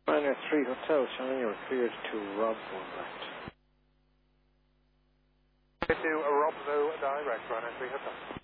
Ryanair 3 Hotel, Shannon, you're cleared to Robbo direct. To Robbo direct, Ryanair 3 Hotel.